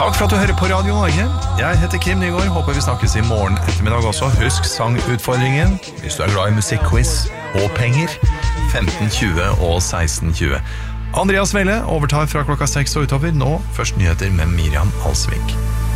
Takk for at du hører på Radio Norge. Jeg heter Kim Nygaard. Håper vi snakkes i morgen ettermiddag også. Husk sangutfordringen hvis du er glad i musikkquiz og penger. 15:20 og 16:20. Andreas Velle overtar fra klokka 6 og utover. Nå først nyheter med Miriam Alsvik.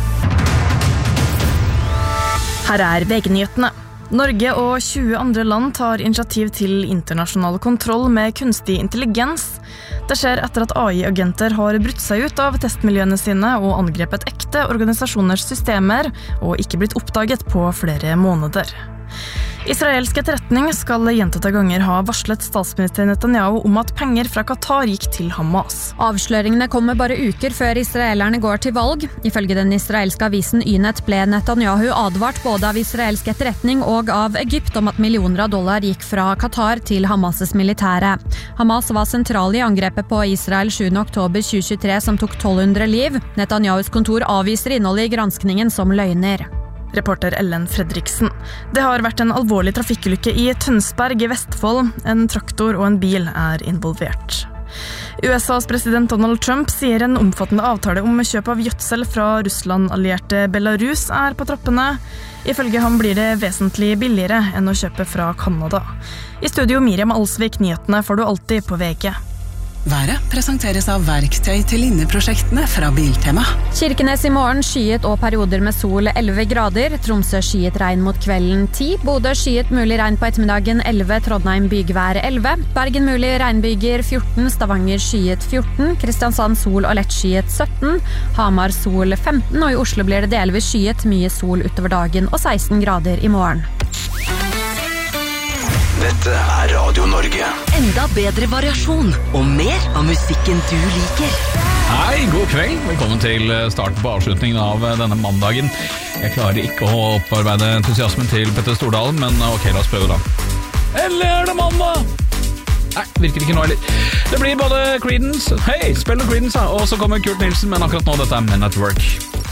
Her er VG-nyhetene. Norge og 20 andre land tar initiativ til internasjonal kontroll med kunstig intelligens. Det skjer etter at AI-agenter har brutt seg ut av testmiljøene sine og angrepet ekte organisasjoners systemer og ikke blitt oppdaget på flere måneder. Israelsk etterretning skal gjentatte ganger ha varslet statsminister Netanyahu om at penger fra Qatar gikk til Hamas. Avsløringene kommer bare uker før israelerne går til valg. Ifølge den israelske avisen Ynet ble Netanyahu advart både av israelsk etterretning og av Egypt om at millioner av dollar gikk fra Qatar til Hamas' militære. Hamas var sentral i angrepet på Israel 7. oktober 2023 som tok 1200 liv. Netanyahus kontor avviser innholdet i granskningen som løgner. Reporter Ellen Fredriksen. Det har vært en alvorlig trafikkulykke i Tønsberg i Vestfold. En traktor og en bil er involvert. USAs president Donald Trump sier en omfattende avtale om kjøp av gjødsel fra Russland-allierte Belarus er på trappene. Ifølge ham blir det vesentlig billigere enn å kjøpe fra Kanada. I studio Miriam Alsvik, nyhetene får du alltid på VG. Været presenteres av verktøy til linneprosjektene fra Biltema. Kirkenes i morgen skyet og perioder med sol 11 grader. Tromsø skyet regn mot kvelden 10. Bodø skyet mulig regn på ettermiddagen 11. Trondheim bygvær 11. Bergen mulig regnbyger 14. Stavanger skyet 14. Kristiansand sol og lett skyet 17. Hamar sol 15. Og i Oslo blir det delvis skyet, mye sol utover dagen og 16 grader i morgen. Dette er Radio Norge. Enda bedre variasjon og mer av musikken du liker. Hei, god kveld. Velkommen til starten på avslutningen av denne mandagen. Jeg klarer ikke å opparbeide entusiasmen til Petter Stordalen, men ok, la oss prøve da. Eller er det mandag? Nei, virker ikke nå heller. Det blir både Creedence, hei, spill noe Creedence da, og så kommer Kurt Nilsen, men akkurat nå dette er Men at Work.